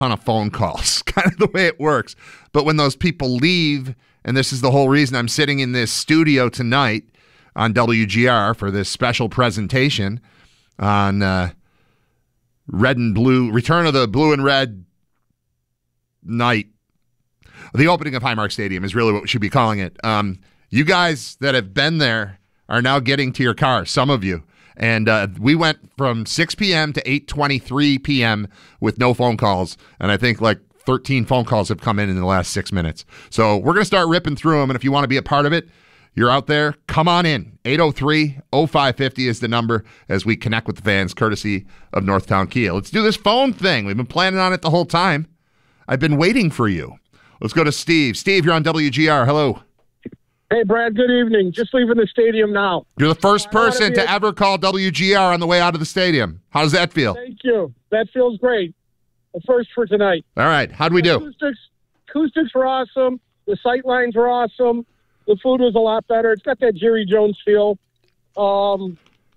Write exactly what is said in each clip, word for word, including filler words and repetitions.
ton of phone calls, kind of the way it works. But when those people leave, and this is the whole reason I'm sitting in this studio tonight on W G R for this special presentation on uh, red and blue, Return of the Blue and Red Night. The opening of Highmark Stadium is really what we should be calling it. Um, you guys that have been there are now getting to your car, some of you. And uh, we went from six p.m. to eight twenty-three p.m. with no phone calls. And I think like thirteen phone calls have come in in the last six minutes. So we're going to start ripping through them. And if you want to be a part of it, you're out there, come on in. eight oh three oh five five oh is the number as we connect with the fans, courtesy of Northtown Kia. Let's do this phone thing. We've been planning on it the whole time. I've been waiting for you. Let's go to Steve. Steve, you're on W G R. Hello. Hey, Brad, good evening. Just leaving the stadium now. You're the first person to a- ever call W G R on the way out of the stadium. How does that feel? Thank you. That feels great. The first for tonight. All right. How'd we do? Acoustics, acoustics were awesome. The sight lines were awesome. The food was a lot better. It's got that Jerry Jones feel. Um,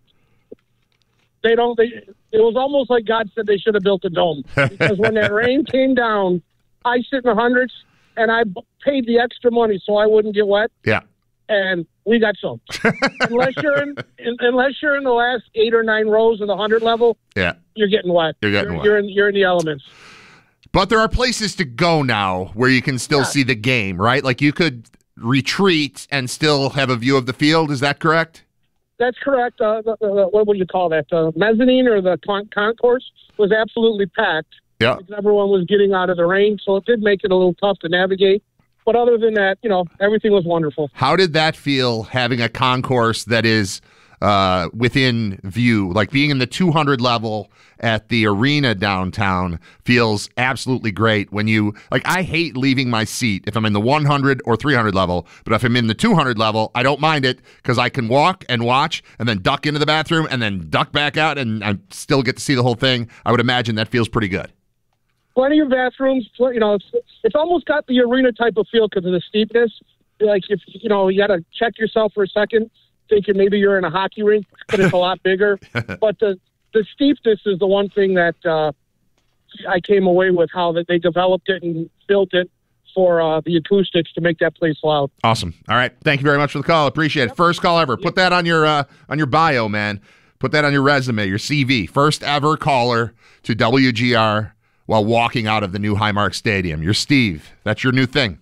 they don't. They, it was almost like God said they should have built a dome. Because when that rain came down, I sit in the hundreds, and I paid the extra money so I wouldn't get wet. Yeah. And we got soaked. unless you're in, in, unless you're in the last eight or nine rows of the hundred level, yeah, you're getting wet. You're getting you're, wet. You're in, you're in the elements. But there are places to go now where you can still yeah. see the game, right? Like you could retreat and still have a view of the field. Is that correct? That's correct. Uh, the, the, what would you call that? The mezzanine or the con- concourse was absolutely packed. Yeah, everyone was getting out of the rain, so it did make it a little tough to navigate. But other than that, you know, everything was wonderful. How did that feel, having a concourse that is uh, within view? Like being in the two hundred level at the arena downtown feels absolutely great when you, like, I hate leaving my seat if I'm in the one hundred or three hundred level, but if I'm in the two hundred level, I don't mind it because I can walk and watch and then duck into the bathroom and then duck back out and I still get to see the whole thing. I would imagine that feels pretty good. Plenty of bathrooms, you know, it's, it's almost got the arena type of feel because of the steepness. Like, if you know, you got to check yourself for a second, thinking maybe you're in a hockey rink, but it's a lot bigger. But the, the steepness is the one thing that uh, I came away with, how that they developed it and built it for uh, the acoustics to make that place loud. Awesome. All right. Thank you very much for the call. Appreciate it. Yep. First call ever. Put that on your uh, on your bio, man. Put that on your resume, your C V. First ever caller to W G R while walking out of the new Highmark Stadium. You're Steve. That's your new thing.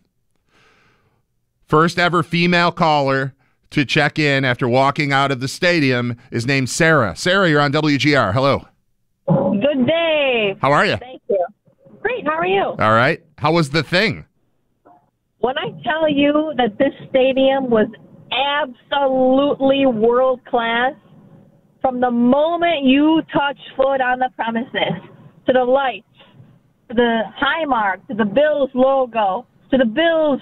First ever female caller to check in after walking out of the stadium is named Sarah. Sarah, you're on W G R. Hello. Good day. How are you? Thank you. Great. How are you? All right. How was the thing? When I tell you that this stadium was absolutely world class, from the moment you touch foot on the premises, to the lights, to the Highmark, to the Bills logo, to the Bills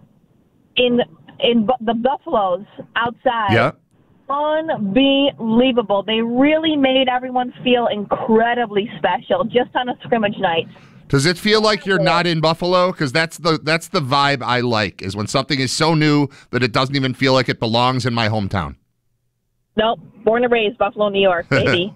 in in bu- the Buffaloes outside. Yeah. Unbelievable. They really made everyone feel incredibly special just on a scrimmage night. Does it feel like you're not in Buffalo? Because that's the that's the vibe I like, is when something is so new that it doesn't even feel like it belongs in my hometown. Nope. Born and raised, Buffalo, New York, baby.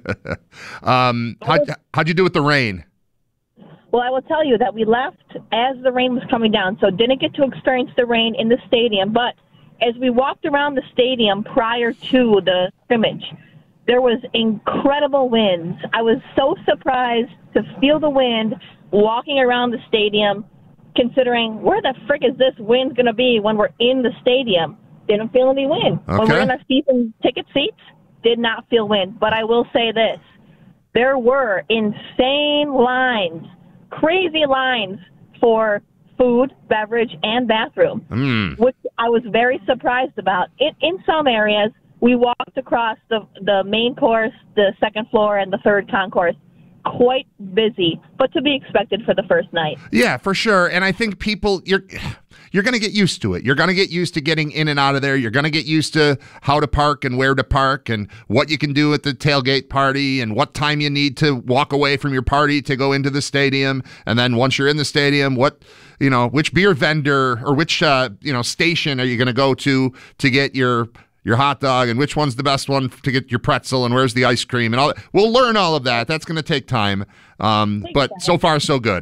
um, how'd, how'd you do with the rain? Well, I will tell you that we left as the rain was coming down, so didn't get to experience the rain in the stadium. But as we walked around the stadium prior to the scrimmage, there was incredible winds. I was so surprised to feel the wind walking around the stadium, considering where the frick is this wind going to be when we're in the stadium? Didn't feel any wind. Okay. When we're in our season ticket seats, did not feel wind. But I will say this. There were insane lines, crazy lines for food, beverage, and bathroom, mm. which I was very surprised about. In, in some areas, we walked across the, the main course, the second floor, and the third concourse. Quite busy, but to be expected for the first night. Yeah, for sure. And I think people, you're you're going to get used to it. You're going to get used to getting in and out of there. You're going to get used to how to park and where to park and what you can do at the tailgate party and what time you need to walk away from your party to go into the stadium. And then once you're in the stadium, what, you know, which beer vendor or which, uh, you know, station are you going to go to to get your your hot dog and which one's the best one to get your pretzel and where's the ice cream and all that. We'll learn all of that. That's going to take time. Um, but so far, so good.